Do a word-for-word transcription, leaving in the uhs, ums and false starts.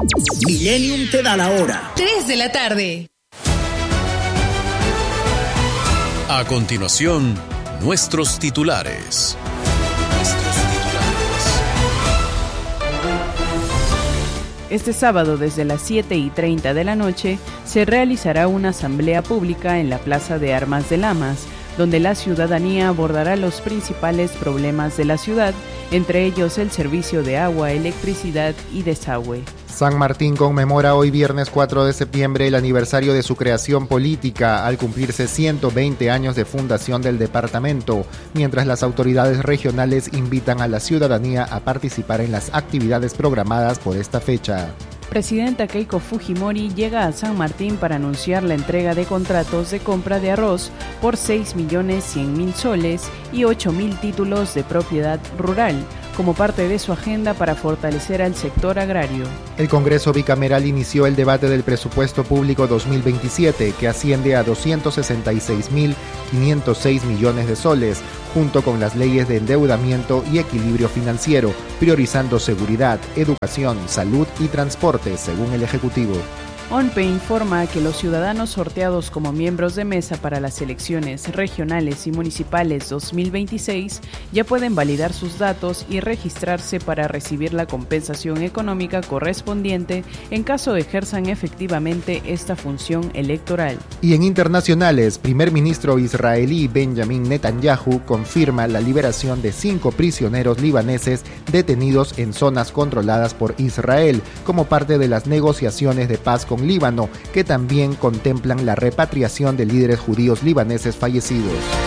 Millennium te da la hora. tres de la tarde. A continuación, nuestros titulares. Nuestros titulares. Este sábado, desde las siete y treinta de la noche, se realizará una asamblea pública en la Plaza de Armas de Lamas, donde la ciudadanía abordará los principales problemas de la ciudad, entre ellos el servicio de agua, electricidad y desagüe. San Martín conmemora hoy viernes cuatro de septiembre el aniversario de su creación política, al cumplirse ciento veinte años de fundación del departamento, mientras las autoridades regionales invitan a la ciudadanía a participar en las actividades programadas por esta fecha. Presidenta Keiko Fujimori llega a San Martín para anunciar la entrega de contratos de compra de arroz por seis millones cien mil soles y ocho mil títulos de propiedad rural, como parte de su agenda para fortalecer al sector agrario. El Congreso Bicameral inició el debate del presupuesto público dos mil veintisiete, que asciende a doscientos sesenta y seis mil quinientos seis millones de soles, junto con las leyes de endeudamiento y equilibrio financiero, priorizando seguridad, educación, salud y transporte, según el Ejecutivo. ONPE informa que los ciudadanos sorteados como miembros de mesa para las elecciones regionales y municipales dos mil veintiséis ya pueden validar sus datos y registrarse para recibir la compensación económica correspondiente en caso ejerzan efectivamente esta función electoral. Y en internacionales, primer ministro israelí Benjamin Netanyahu confirma la liberación de cinco prisioneros libaneses detenidos en zonas controladas por Israel, como parte de las negociaciones de paz con Líbano, que también contemplan la repatriación de líderes judíos libaneses fallecidos.